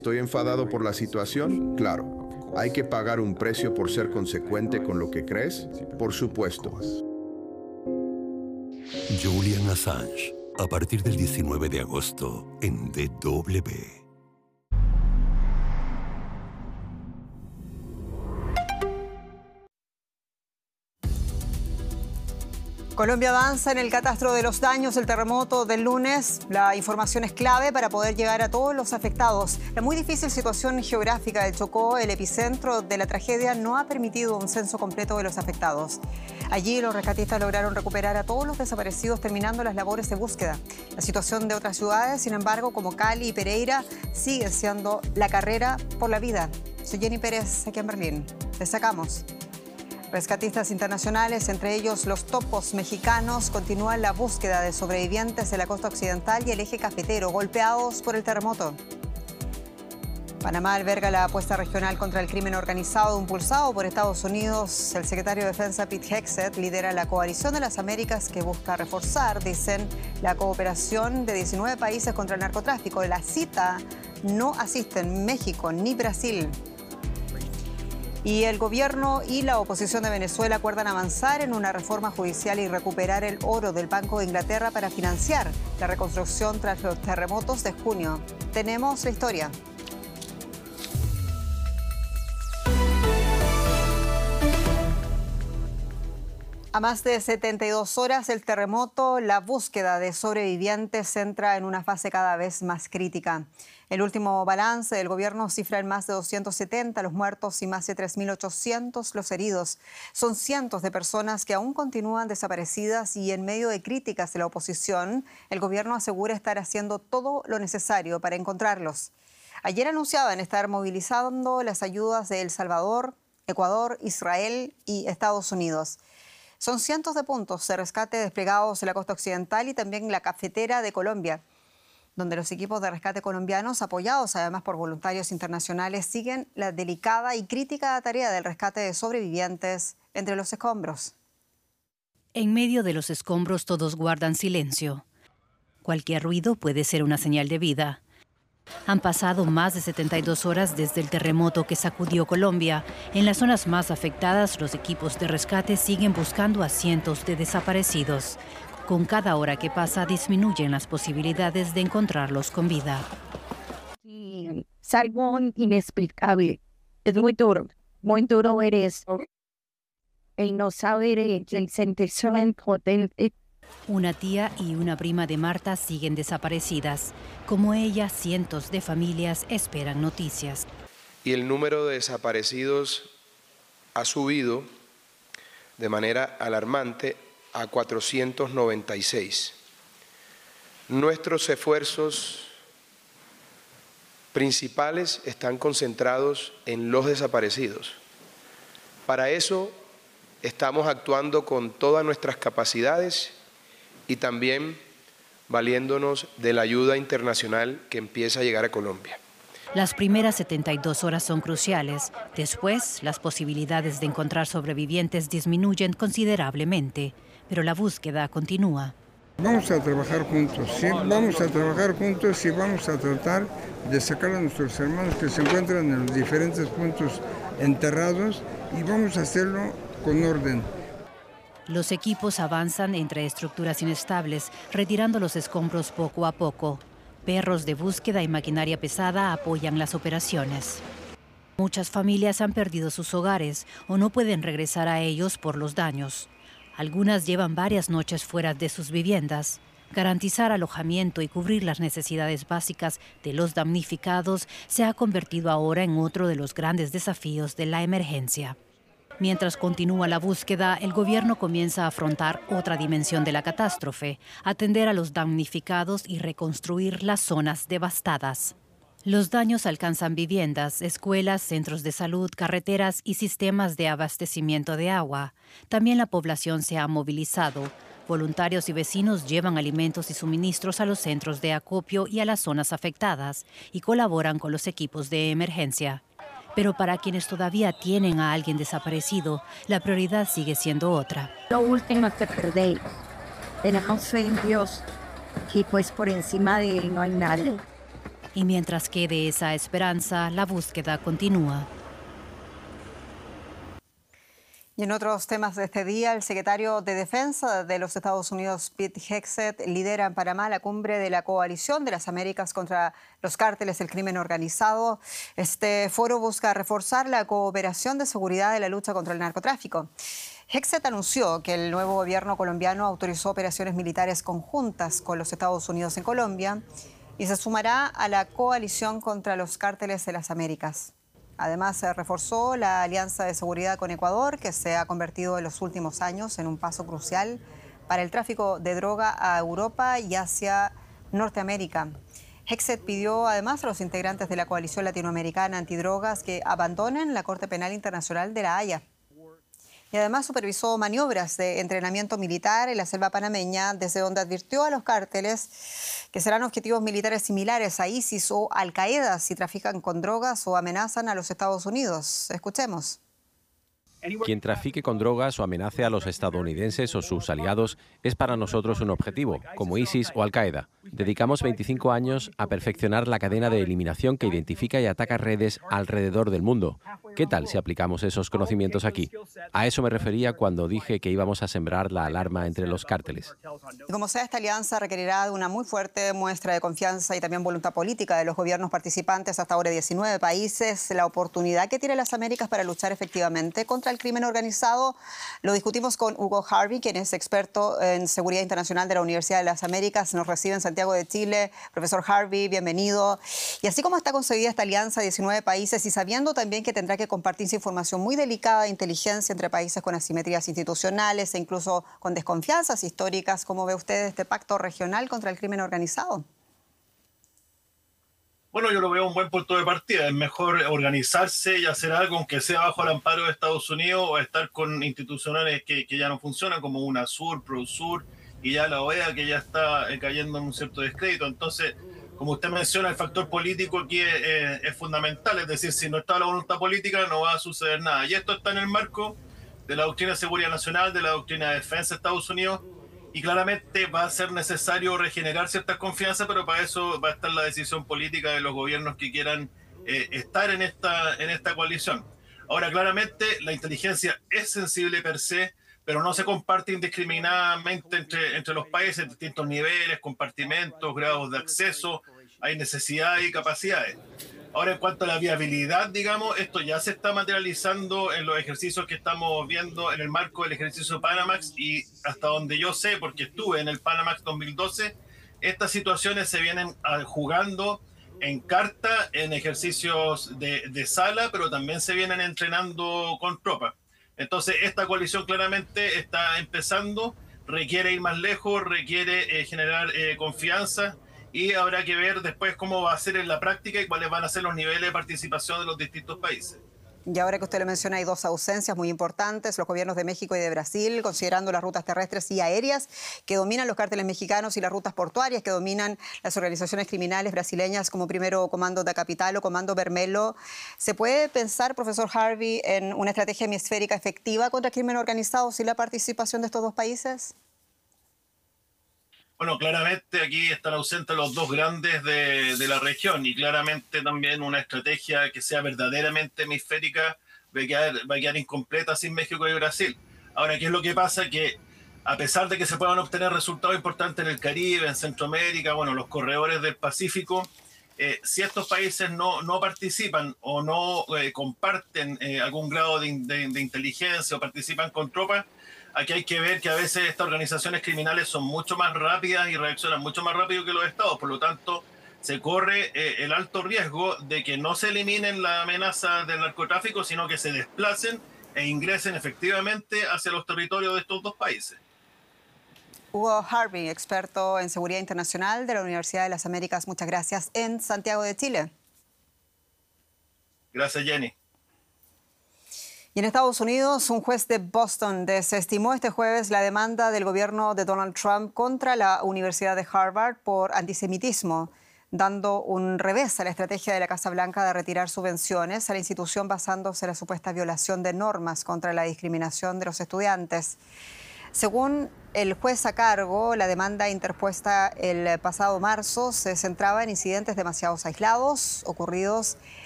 ¿Estoy enfadado por la situación? Claro. ¿Hay que pagar un precio por ser consecuente con lo que crees? Por supuesto. Julian Assange, a partir del 19 de agosto en DW. Colombia avanza en el catastro de los daños del terremoto del lunes. La información es clave para poder llegar a todos los afectados. La muy difícil situación geográfica del Chocó, el epicentro de la tragedia, no ha permitido un censo completo de los afectados. Allí los rescatistas lograron recuperar a todos los desaparecidos, terminando las labores de búsqueda. La situación de otras ciudades, sin embargo, como Cali y Pereira, sigue siendo la carrera por la vida. Soy Jenny Pérez, aquí en Berlín. Destacamos. Rescatistas internacionales, entre ellos los topos mexicanos, continúan la búsqueda de sobrevivientes de la costa occidental y el eje cafetero, golpeados por el terremoto. Panamá alberga la apuesta regional contra el crimen organizado impulsado por Estados Unidos. El secretario de Defensa, Pete Hegseth, lidera la Coalición de las Américas que busca reforzar, dicen, la cooperación de 19 países contra el narcotráfico. La cita no asisten México ni Brasil. Y el gobierno y la oposición de Venezuela acuerdan avanzar en una reforma judicial y recuperar el oro del Banco de Inglaterra para financiar la reconstrucción tras los terremotos de junio. Tenemos la historia. A más de 72 horas del terremoto, la búsqueda de sobrevivientes entra en una fase cada vez más crítica. El último balance del gobierno cifra en más de 270 los muertos y más de 3.800 los heridos. Son cientos de personas que aún continúan desaparecidas y en medio de críticas de la oposición, el gobierno asegura estar haciendo todo lo necesario para encontrarlos. Ayer anunciaban estar movilizando las ayudas de El Salvador, Ecuador, Israel y Estados Unidos. Son cientos de puntos de rescate desplegados en la costa occidental y también en la cafetera de Colombia, donde los equipos de rescate colombianos, apoyados además por voluntarios internacionales, siguen la delicada y crítica tarea del rescate de sobrevivientes entre los escombros. En medio de los escombros todos guardan silencio. Cualquier ruido puede ser una señal de vida. Han pasado más de 72 horas desde el terremoto que sacudió Colombia. En las zonas más afectadas, los equipos de rescate siguen buscando a cientos de desaparecidos. Con cada hora que pasa, disminuyen las posibilidades de encontrarlos con vida. Es algo inexplicable. Es muy duro ver eso. El no saber, el sentirse impotente. Una tía y una prima de Marta siguen desaparecidas. Como ella, cientos de familias esperan noticias. Y el número de desaparecidos ha subido de manera alarmante a 496. Nuestros esfuerzos principales están concentrados en los desaparecidos. Para eso estamos actuando con todas nuestras capacidades y también valiéndonos de la ayuda internacional que empieza a llegar a Colombia. Las primeras 72 horas son cruciales. Después, las posibilidades de encontrar sobrevivientes disminuyen considerablemente, pero la búsqueda continúa. Vamos a trabajar juntos, ¿sí? Vamos a trabajar juntos y vamos a tratar de sacar a nuestros hermanos que se encuentran en los diferentes puntos enterrados y vamos a hacerlo con orden. Los equipos avanzan entre estructuras inestables, retirando los escombros poco a poco. Perros de búsqueda y maquinaria pesada apoyan las operaciones. Muchas familias han perdido sus hogares o no pueden regresar a ellos por los daños. Algunas llevan varias noches fuera de sus viviendas. Garantizar alojamiento y cubrir las necesidades básicas de los damnificados se ha convertido ahora en otro de los grandes desafíos de la emergencia. Mientras continúa la búsqueda, el gobierno comienza a afrontar otra dimensión de la catástrofe, atender a los damnificados y reconstruir las zonas devastadas. Los daños alcanzan viviendas, escuelas, centros de salud, carreteras y sistemas de abastecimiento de agua. También la población se ha movilizado. Voluntarios y vecinos llevan alimentos y suministros a los centros de acopio y a las zonas afectadas y colaboran con los equipos de emergencia. Pero para quienes todavía tienen a alguien desaparecido, la prioridad sigue siendo otra. Lo último que perdí, tenemos fe en Dios y pues por encima de él no hay nada. Y mientras quede esa esperanza, la búsqueda continúa. Y en otros temas de este día, el secretario de Defensa de los Estados Unidos, Pete Hegseth, lidera en Panamá la cumbre de la Coalición de las Américas contra los cárteles del crimen organizado. Este foro busca reforzar la cooperación de seguridad de la lucha contra el narcotráfico. Hegseth anunció que el nuevo gobierno colombiano autorizó operaciones militares conjuntas con los Estados Unidos en Colombia y se sumará a la coalición contra los cárteles de las Américas. Además, se reforzó la alianza de seguridad con Ecuador, que se ha convertido en los últimos años en un paso crucial para el tráfico de droga a Europa y hacia Norteamérica. Hegseth pidió además a los integrantes de la coalición latinoamericana antidrogas que abandonen la Corte Penal Internacional de La Haya. Y además supervisó maniobras de entrenamiento militar en la selva panameña, desde donde advirtió a los cárteles que serán objetivos militares similares a ISIS o Al-Qaeda si trafican con drogas o amenazan a los Estados Unidos. Escuchemos. Quien trafique con drogas o amenace a los estadounidenses o sus aliados es para nosotros un objetivo, como ISIS o Al-Qaeda. Dedicamos 25 años a perfeccionar la cadena de eliminación que identifica y ataca redes alrededor del mundo. ¿Qué tal si aplicamos esos conocimientos aquí? A eso me refería cuando dije que íbamos a sembrar la alarma entre los cárteles. Y como sea, esta alianza requerirá de una muy fuerte muestra de confianza y también voluntad política de los gobiernos participantes, hasta ahora 19 países. La oportunidad que tienen las Américas para luchar efectivamente contra el crimen organizado lo discutimos con Hugo Harvey, quien es experto en seguridad internacional de la Universidad de las Américas. Nos recibe en Santiago de Chile. Profesor Harvey, bienvenido. Y así como está concebida esta alianza de 19 países y sabiendo también que tendrá que compartirse información muy delicada de inteligencia entre países con asimetrías institucionales e incluso con desconfianzas históricas, ¿cómo ve usted este pacto regional contra el crimen organizado? Bueno, yo lo veo un buen punto de partida. Es mejor organizarse y hacer algo, aunque sea bajo el amparo de Estados Unidos, o estar con institucionales que ya no funcionan, como UNASUR, PROSUR, y ya la OEA, que ya está cayendo en un cierto descrédito. Entonces, como usted menciona, el factor político aquí es fundamental. Es decir, si no está la voluntad política, no va a suceder nada. Y esto está en el marco de la doctrina de seguridad nacional, de la doctrina de defensa de Estados Unidos, y claramente va a ser necesario regenerar ciertas confianzas, pero para eso va a estar la decisión política de los gobiernos que quieran estar en esta coalición. Ahora, claramente, la inteligencia es sensible per se, pero no se comparte indiscriminadamente entre los países, en distintos niveles, compartimentos, grados de acceso, hay necesidades y capacidades. Ahora, en cuanto a la viabilidad, digamos, esto ya se está materializando en los ejercicios que estamos viendo en el marco del ejercicio Panamax, y hasta donde yo sé, porque estuve en el Panamax 2012, estas situaciones se vienen jugando en carta, en ejercicios de sala, pero también se vienen entrenando con tropas. Entonces, esta coalición claramente está empezando, requiere ir más lejos, requiere generar confianza, y habrá que ver después cómo va a ser en la práctica y cuáles van a ser los niveles de participación de los distintos países. Y ahora que usted lo menciona, hay dos ausencias muy importantes, los gobiernos de México y de Brasil, considerando las rutas terrestres y aéreas que dominan los cárteles mexicanos y las rutas portuarias que dominan las organizaciones criminales brasileñas como Primero Comando da Capital o Comando Vermelho. ¿Se puede pensar, profesor Harvey, en una estrategia hemisférica efectiva contra el crimen organizado sin la participación de estos dos países? Bueno, claramente aquí están ausentes los dos grandes de la región, y claramente también una estrategia que sea verdaderamente hemisférica va a quedar incompleta sin México y Brasil. Ahora, ¿qué es lo que pasa? Que a pesar de que se puedan obtener resultados importantes en el Caribe, en Centroamérica, bueno, los corredores del Pacífico, si estos países no participan o no comparten algún grado de inteligencia o participan con tropas, aquí hay que ver que a veces estas organizaciones criminales son mucho más rápidas y reaccionan mucho más rápido que los estados. Por lo tanto, se corre el alto riesgo de que no se eliminen la amenaza del narcotráfico, sino que se desplacen e ingresen efectivamente hacia los territorios de estos dos países. Hugo Harvey, experto en seguridad internacional de la Universidad de las Américas, muchas gracias, en Santiago de Chile. Gracias, Jenny. Y en Estados Unidos, un juez de Boston desestimó este jueves la demanda del gobierno de Donald Trump contra la Universidad de Harvard por antisemitismo, dando un revés a la estrategia de la Casa Blanca de retirar subvenciones a la institución basándose en la supuesta violación de normas contra la discriminación de los estudiantes. Según el juez a cargo, la demanda interpuesta el pasado marzo se centraba en incidentes demasiado aislados ocurridos